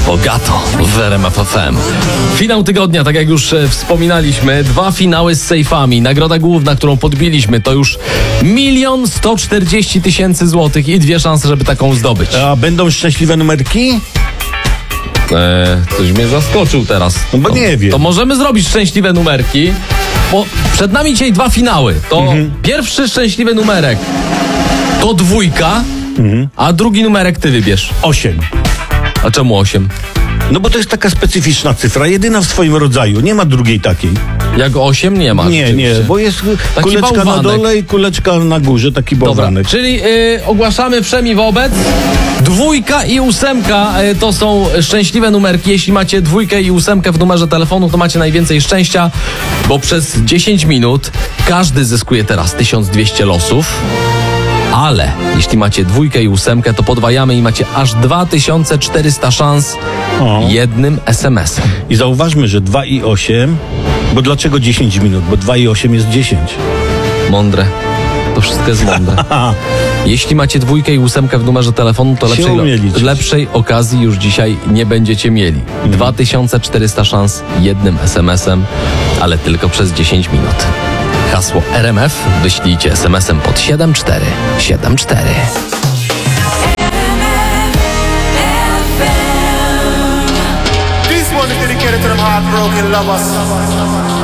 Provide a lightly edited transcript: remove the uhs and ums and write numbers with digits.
Bogato w RMF FM. Finał tygodnia, tak jak już wspominaliśmy, 2 finały z sejfami. Nagroda główna, którą podbiliśmy, to już 1 140 000 złotych i 2 szanse, żeby taką zdobyć. A będą szczęśliwe numerki? Coś mnie zaskoczył teraz. No bo nie wiem. To możemy zrobić szczęśliwe numerki, bo przed nami dzisiaj 2 finały. To pierwszy szczęśliwy numerek to 2, a drugi numerek ty wybierz. 8. A czemu 8? No bo to jest taka specyficzna cyfra, jedyna w swoim rodzaju. Nie ma drugiej takiej. Jak 8 nie ma. Nie, bo jest Taki kuleczka bałwanek na dole i kuleczka na górze, taki Dobra, bałwanek. czyli ogłaszamy wszemi wobec. 2 i 8 to są szczęśliwe numerki. Jeśli macie 2 i 8 w numerze telefonu, to macie najwięcej szczęścia, bo przez 10 minut każdy zyskuje teraz 1200 losów. Ale jeśli macie 2 i 8, to podwajamy i macie aż 2400 szans jednym SMS-em. I zauważmy, że 2 i 8, bo dlaczego 10 minut? Bo 2 i 8 jest 10. Mądre. To wszystko jest mądre. Jeśli macie 2 i 8 w numerze telefonu, to lepszej okazji już dzisiaj nie będziecie mieli. 2400 szans jednym SMS-em, ale tylko przez 10 minut. Hasło RMF wyślijcie SMS-em pod 7474. This one is dedicated to them heartbroken lovers.